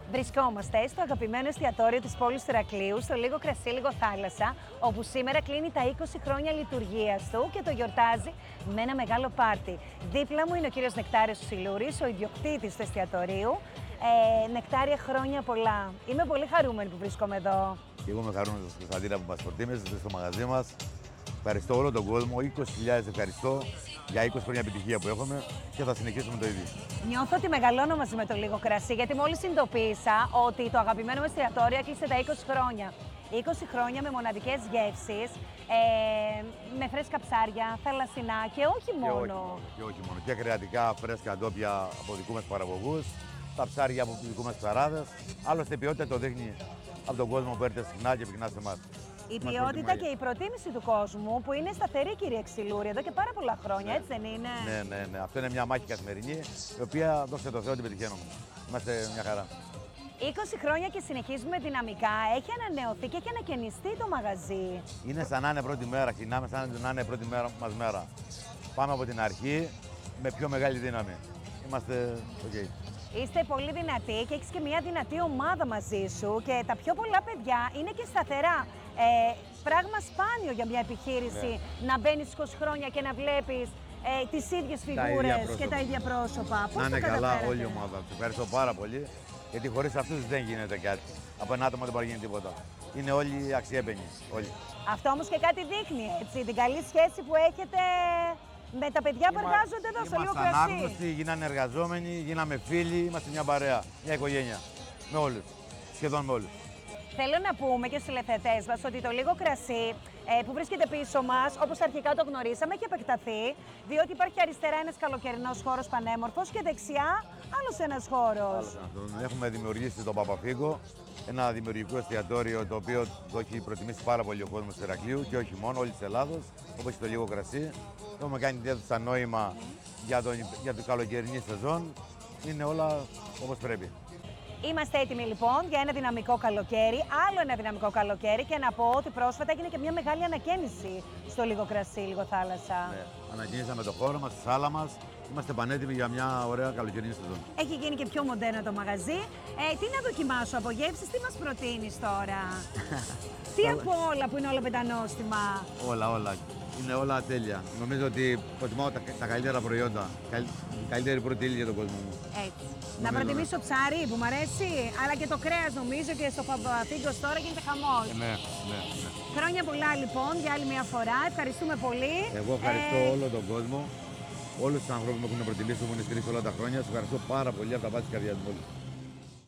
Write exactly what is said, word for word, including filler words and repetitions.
Βρισκόμαστε στο αγαπημένο εστιατόριο της πόλης του Ηρακλείου, στο Λίγο Κρασί, Λίγο Θάλασσα, όπου σήμερα κλείνει τα είκοσι χρόνια λειτουργίας του και το γιορτάζει με ένα μεγάλο πάρτι. Δίπλα μου είναι ο κύριος Νεκτάριος Σιλούρης, ο ιδιοκτήτης του εστιατορίου. Ε, Νεκτάρια, χρόνια πολλά. Είμαι πολύ χαρούμενη που βρίσκομαι εδώ. Και εγώ είμαι χαρούμενος, Κωνσταντίνα, που μας προτίμησες στο μαγαζί μας. Ευχαριστώ όλο τον κόσμο, είκοσι χιλιάδες ευχαριστώ για είκοσι χρόνια επιτυχία που έχουμε και θα συνεχίσουμε το ίδιο. Νιώθω ότι μεγαλώνω μαζί με το Λίγο Κρασί, γιατί μόλις συνειδητοποίησα ότι το αγαπημένο μου εστιατόριο έκλεισε τα είκοσι χρόνια. είκοσι χρόνια με μοναδικές γεύσεις, ε, με φρέσκα ψάρια, θαλασσινά και όχι μόνο. Και όχι μόνο, και, όχι μόνο. και κρεατικά φρέσκα ντόπια από δικού μας παραγωγούς, τα ψάρια από δικού μας ψαράδες. Άλλωστε η ποιότητα το δείχνει από τον κόσμο που έρχεται συχνά και πυκνά σε εμάς. Η ποιότητα και η προτίμηση του κόσμου που είναι σταθερή, κύριε Ξυλούρη, εδώ και πάρα πολλά χρόνια, ναι. Έτσι δεν είναι? Ναι, ναι, ναι. Αυτό είναι μια μάχη καθημερινή, η οποία, δόξα τω Θεώ, την πετυχαίνουμε. Είμαστε μια χαρά. είκοσι χρόνια και συνεχίζουμε δυναμικά. Έχει ανανεωθεί και έχει ανακαινιστεί το μαγαζί. Είναι σαν να είναι πρώτη μέρα, χινάμε σαν να είναι πρώτη μέρα μας μέρα. Πάμε από την αρχή με πιο μεγάλη δύναμη. Είμαστε ok. Είστε πολύ δυνατοί και έχεις και μια δυνατή ομάδα μαζί σου και τα πιο πολλά παιδιά είναι και σταθερά. Ε, πράγμα σπάνιο για μια επιχείρηση, ναι. Να μπαίνεις είκοσι χρόνια και να βλέπεις ε, τις ίδιες φιγούρες και τα ίδια πρόσωπα. Πώς να είναι το καλά καταφέρατε? όλη η ομάδα. Τους ευχαριστώ πάρα πολύ, γιατί χωρίς αυτούς δεν γίνεται κάτι. Από ένα άτομο δεν μπορεί να γίνει τίποτα. Είναι όλοι αξιέπαινοι, όλοι. Αυτό όμως και κάτι δείχνει, έτσι, την καλή σχέση που έχετε με τα παιδιά που Είμα, εργάζονται εδώ στο Λίγο Κρασί. Είμαστε ανάγνωστοι, γίνανε εργαζόμενοι, γίναμε φίλοι, είμαστε μια παρέα, μια οικογένεια. Με όλους, σχεδόν με όλους. Θέλω να πούμε και στους τηλεθεατές μας ότι το Λίγο Κρασί ε, που βρίσκεται πίσω μας, όπως αρχικά το γνωρίσαμε, έχει επεκταθεί, διότι υπάρχει αριστερά ένας καλοκαιρινός χώρος πανέμορφος και δεξιά άλλος ένας χώρος. Άλλος. Έχουμε δημιουργήσει τον Παπαφίγκο, ένα δημιουργικό εστιατόριο το οποίο το έχει προτιμήσει πάρα πολύ ο κόσμος του Ηρακλείου και όχι μόνο, όλη της Ελλάδος, όπως και το Λίγο Κρασί. Το έχουμε κάνει ιδιαίτερα νόημα για, τον, για την καλοκαιρινή σεζόν. Είναι όλα όπως πρέπει. Είμαστε έτοιμοι λοιπόν για ένα δυναμικό καλοκαίρι, άλλο ένα δυναμικό καλοκαίρι και να πω ότι πρόσφατα έγινε και μια μεγάλη ανακαίνιση στο Λίγο Κρασί, Λίγο Θάλασσα. Ναι, ανακαίνισαμε το χώρο μας, τη σάλα μας. Είμαστε πανέτοιμοι για μια ωραία καλοκαιρινή σεζόν. Έχει γίνει και πιο μοντέρνο το μαγαζί. Ε, τι να δοκιμάσω από γεύσεις, τι μας προτείνεις τώρα? Τι από όλα που είναι όλα πεντανόστιμα? Όλα, όλα. Είναι όλα τέλεια. Νομίζω ότι προτιμάω τα, τα καλύτερα προϊόντα. Η καλύτερη πρώτη ύλη για τον κόσμο μου. Έτσι. Να προτιμήσω ψάρι που μου αρέσει, αλλά και το κρέας νομίζω και στο Παπαφίγκος τώρα γίνεται χαμός. Ε, ναι, ναι, ναι. Χρόνια πολλά λοιπόν για άλλη μια φορά. Ευχαριστούμε πολύ. Εγώ ευχαριστώ ε... όλο τον κόσμο, όλους τους ανθρώπους που με έχουν προτιμήσει, που μου έχουν στηρίξει όλα τα χρόνια. Σας ευχαριστώ πάρα πολύ από τα βάθη της καρδιάς μου.